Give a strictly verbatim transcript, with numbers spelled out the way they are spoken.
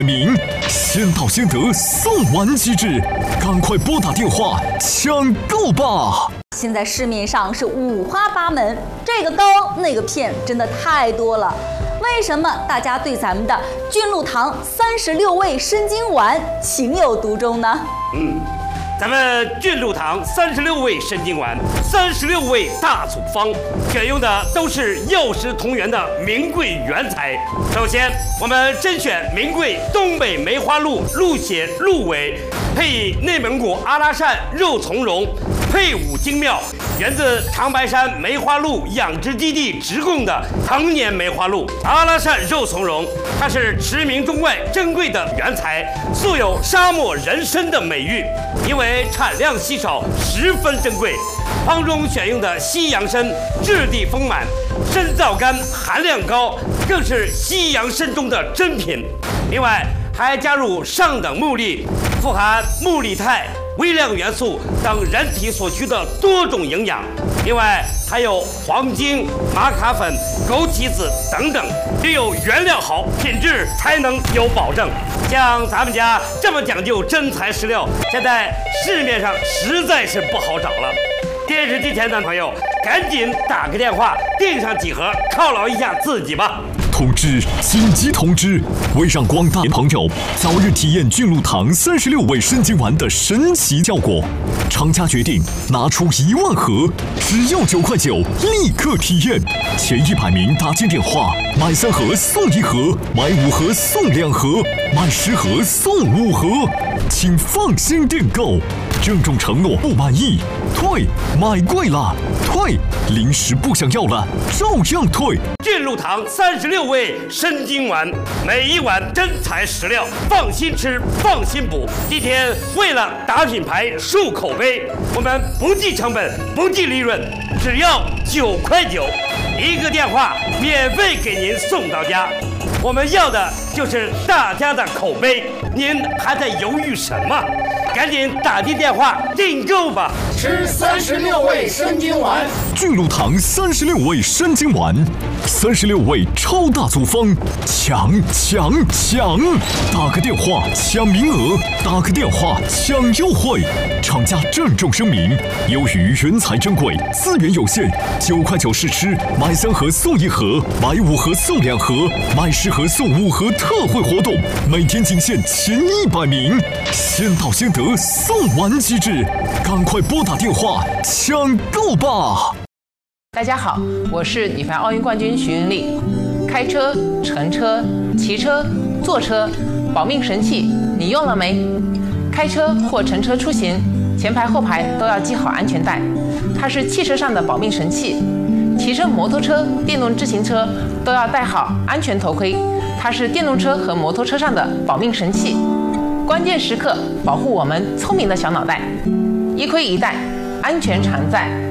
名先到先得，送完即止，赶快拨打电话抢购吧！ 现在市面上是五花八门，这个膏那个片真的太多了。为什么大家对咱们的菌露堂三十六味生津丸情有独钟呢？ 嗯。 咱们菌露堂三十六味生津丸，三十六味大组方，选用的都是药食同源的名贵原材。首先，我们甄选名贵东北梅花鹿鹿血鹿尾，配以内蒙古阿拉善肉苁蓉，配伍精妙，源自长白山梅花鹿养殖基地直供的成年梅花鹿阿拉善肉苁蓉，它是驰名中外珍贵的原材，素有沙漠人参的美誉，因为 产量稀少，十分珍贵。方中选用的西洋参质地丰满，参皂苷含量高，更是西洋参中的珍品。另外还加入上等木粒，富含木力肽、微量元素等人体所需的多种营养。另外还有黄精、玛卡粉、枸杞子等等，只有原料好，品质才能有保证。 像咱们家这么讲究真材实料，现在市面上实在是不好找了。电视机前的朋友，赶紧打个电话订上几盒，犒劳一下自己吧。 通知！紧急通知！为让广大朋友早日体验菌露堂三十六味生津丸的神奇效果，厂家决定拿出一万盒，只要九块九，立刻体验。前一百名打进电话，买三盒送一盒，买五盒送两盒，买十盒送五盒，请放心订购。郑重承诺，不满意退，买贵了退，零食不想要了照样退。 菌露堂三十六味生津丸，每一碗真材实料，放心吃，放心补。今天为了打品牌、树口碑，我们不计成本，不计利润，只要九块九，一个电话免费给您送到家。我们要的就是大家的口碑，您还在犹豫什么？赶紧打进电话订购吧！ 吃三十六味生津丸， 菌露堂三十六味生津丸，三十六味超大组方，抢抢抢！打个电话抢名额，打个电话抢优惠。厂家郑重声明：由于原材珍贵，资源有限，九块九试吃，买三盒送一盒，买五盒送两盒，买十盒送五盒特惠活动，每天仅限前一百名，先到先得。 送完即止，赶快拨打电话抢购吧！ 大家好，我是女排奥运冠军徐云丽。开车、乘车、骑车、坐车，保命神器你用了没？开车或乘车出行，前排后排都要系好安全带，它是汽车上的保命神器。骑车摩托车、电动自行车都要戴好安全头盔，它是电动车和摩托车上的保命神器。 关键时刻保护我们聪明的小脑袋，一盔一带，安全常在。